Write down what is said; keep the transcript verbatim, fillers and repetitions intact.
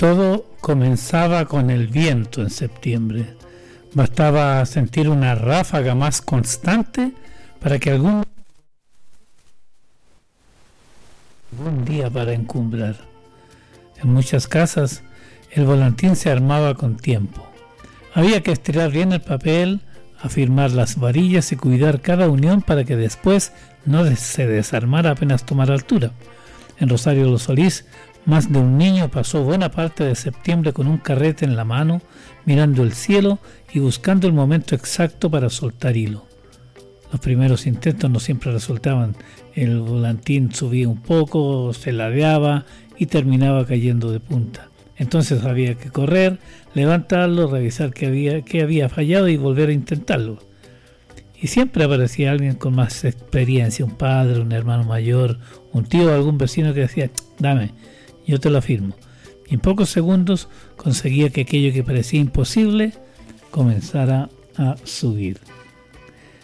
Todo comenzaba con el viento en septiembre. Bastaba sentir una ráfaga más constante para que algún, algún día para encumbrar. En muchas casas el volantín se armaba con tiempo. Había que estirar bien el papel, afirmar las varillas y cuidar cada unión para que después no se desarmara apenas tomara altura. En Rosario Los Solís, más de un niño pasó buena parte de septiembre con un carrete en la mano, mirando el cielo y buscando el momento exacto para soltar hilo. Los primeros intentos no siempre resultaban. El volantín subía un poco, se ladeaba y terminaba cayendo de punta. Entonces había que correr, levantarlo, revisar qué había, qué había fallado y volver a intentarlo. Y siempre aparecía alguien con más experiencia, un padre, un hermano mayor, un tío o algún vecino que decía, dame, yo te lo firmo. Y en pocos segundos conseguía que aquello que parecía imposible comenzara a subir.